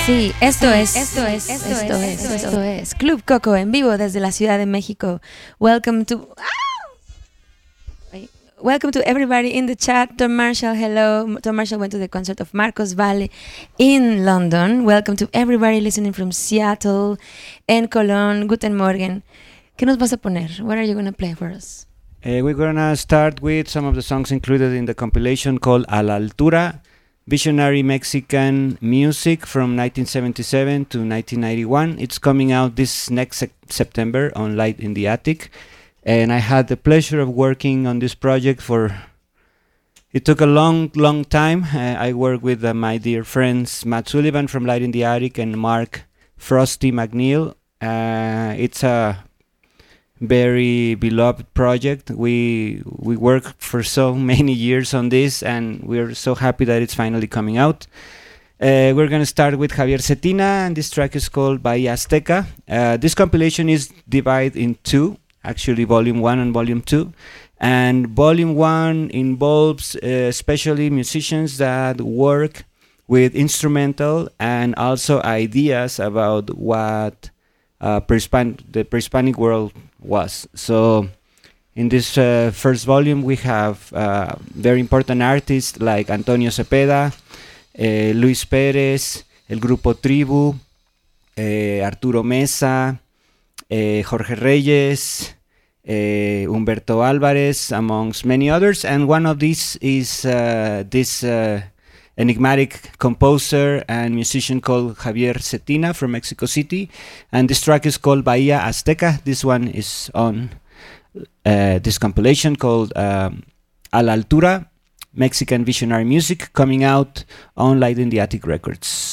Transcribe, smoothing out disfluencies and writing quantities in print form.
Sí, esto es Club Coco en vivo desde la Ciudad de México. Welcome to everybody in the chat. Tom Marshall, hello. Tom Marshall went to the concert of Marcos Valle in London. Welcome to everybody listening from Seattle and Cologne. Guten Morgen. ¿Qué nos vas a poner? What are you going to play for us? We're going to start with some of the songs included in the compilation called A la Altura, Visionary Mexican Music from 1977 to 1991. It's coming out this next September on Light in the Attic. And I had the pleasure of working on this project it took a long time. I worked with my dear friends Matt Sullivan from Light in the Attic and Mark Frosty McNeil. It's a very beloved project. We worked for so many years on this, and we're so happy that it's finally coming out. We're going to start with Javier Cetina, and this track is called Bahia Azteca. This compilation is divided in two, actually Volume 1 and Volume 2. And Volume 1 involves especially musicians that work with instrumental and also ideas about what the pre-Hispanic world was. So in this first volume we have very important artists like Antonio Cepeda, Luis Pérez, El Grupo Tribu, Arturo Mesa, Jorge Reyes, Humberto Álvarez, amongst many others. And one of these is this enigmatic composer and musician called Javier Cetina from Mexico City, and this track is called Bahia Azteca. This one is on this compilation called A la Altura, Mexican Visionary Music, coming out on Light in the Attic Records.